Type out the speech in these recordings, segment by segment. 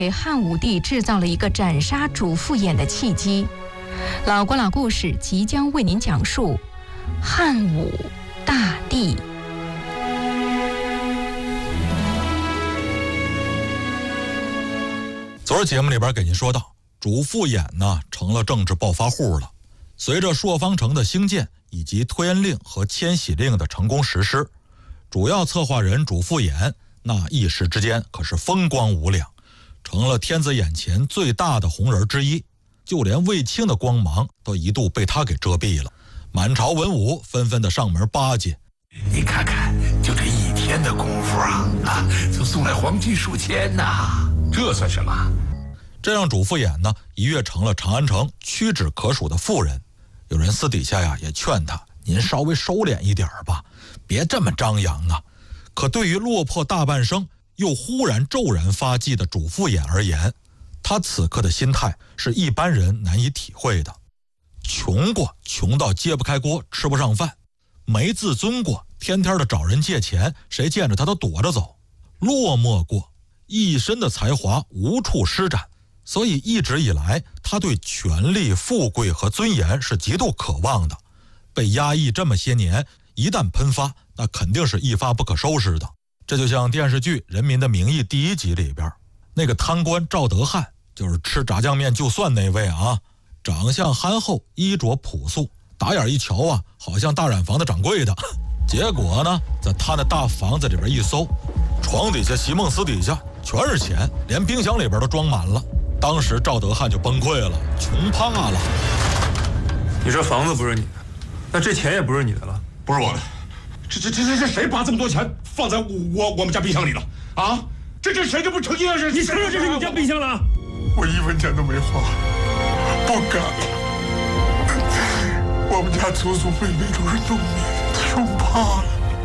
给汉武帝制造了一个斩杀主父偃的契机。老郭老故事即将为您讲述汉武大帝。 昨儿节目里边给您说到，主父偃呢成了政治暴发户了。随着朔方城的兴建以及推恩令和迁徙令的成功实施，主要策划人主父偃那一时之间可是风光无两，成了天子眼前最大的红人之一。就连卫青的光芒都一度被他给遮蔽了，满朝文武纷纷的上门巴结。 你看看，就这一天的功夫就送来黄金数千呐，这算什么？ 这让主父偃呢一跃成了长安城屈指可数的富人。有人私底下也劝他，您稍微收敛一点吧，别这么张扬啊。可对于落魄大半生又忽然骤然发迹的主父偃而言，他此刻的心态是一般人难以体会的。穷过，穷到揭不开锅吃不上饭；没自尊过，天天的找人借钱，谁见着他都躲着走；落寞过，一身的才华无处施展。所以一直以来，他对权力、富贵和尊严是极度渴望的。被压抑这么些年，一旦喷发，那肯定是一发不可收拾的。这就像电视剧《人民的名义》第1集里边，那个贪官赵德汉，就是吃炸酱面就算那位长相憨厚，衣着朴素，打眼一瞧好像大染坊的掌柜的。结果呢，在他那大房子里边一搜，床底下、席梦思底下全是钱，连冰箱里边都装满了。当时赵德汉就崩溃了，穷怕了。 你说房子不是你的，那这钱也不是你的了？ 不是我的，这谁把这么多钱放在我们家冰箱里了啊？这谁就不成心要是？ 你承认这是你家冰箱了？ 我1分钱都没花，不敢。我们家祖祖辈辈都是农民，穷怕了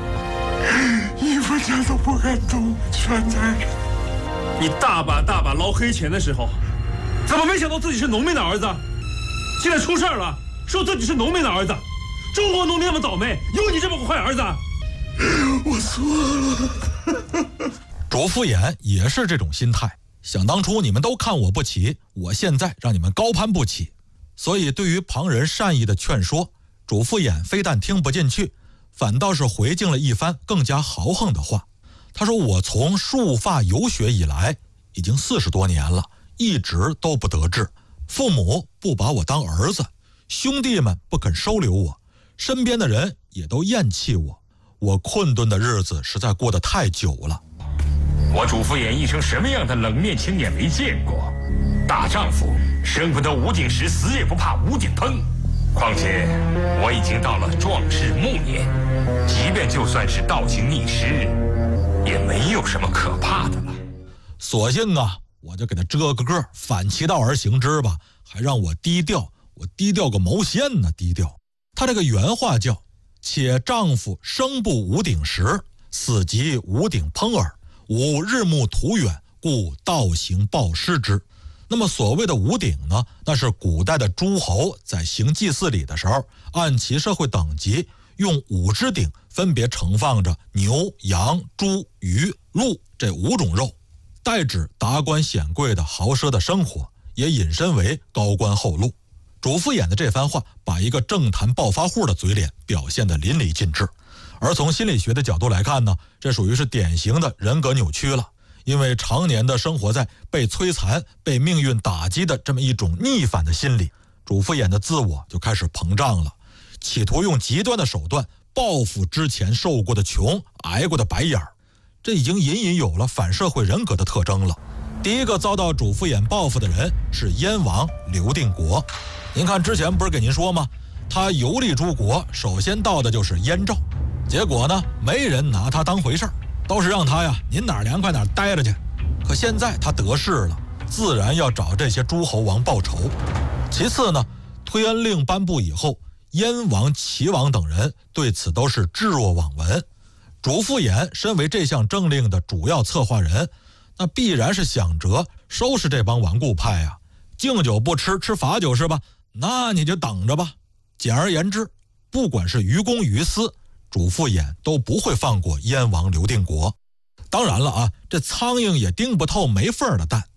，1分钱都不敢动，全在这。 你大把捞黑钱的时候，怎么没想到自己是农民的儿子？现在出事了，说自己是农民的儿子。中国农民那么倒霉，有你这么个坏儿子？ 我错了。 主父偃也是这种心态，想当初你们都看我不起，我现在让你们高攀不起。所以对于旁人善意的劝说，主父偃非但听不进去，反倒是回敬了一番更加豪横的话。他说，我从束发游学以来已经40多年了，一直都不得志，父母不把我当儿子，兄弟们不肯收留我，身边的人也都厌弃我，我困顿的日子实在过得太久了。 我主父偃一生什么样的冷面青年没见过？大丈夫生不得无顶石，死也不怕无顶烹。况且我已经到了壮士暮年，即便就算是倒行逆施，也没有什么可怕的了。 索性我就给他遮个个，反其道而行之吧，还让我低调，我低调个毛线呢？低调。他这个原话叫：且丈夫生不无顶石，死即无顶烹耳。吾日暮途远，故道行报失之。那么所谓的五鼎呢，那是古代的诸侯在行祭祀礼的时候，按其社会等级，用5只鼎分别盛放着牛、羊、猪、鱼、鹿这5种肉，代指达官显贵的豪奢的生活，也引申为高官厚禄。主父偃的这番话，把一个政坛暴发户的嘴脸表现得淋漓尽致。而从心理学的角度来看呢，这属于是典型的人格扭曲了。因为常年的生活在被摧残、被命运打击的这么一种逆反的心理，主父偃的自我就开始膨胀了，企图用极端的手段报复之前受过的穷、挨过的白眼儿。这已经隐隐有了反社会人格的特征了。第一个遭到主父偃报复的人是燕王刘定国。您看之前不是给您说吗？他游历诸国，首先到的就是燕赵，结果呢，没人拿他当回事儿，都是让他您哪儿凉快哪儿待着去。可现在他得势了，自然要找这些诸侯王报仇。其次呢，推恩令颁布以后，燕王、齐王等人对此都是置若罔闻。主父偃身为这项政令的主要策划人，那必然是想着收拾这帮顽固派呀。敬酒不吃，吃罚酒是吧？那你就等着吧。简而言之，不管是于公于私，主父偃都不会放过燕王刘定国。当然了这苍蝇也叮不透没缝的蛋。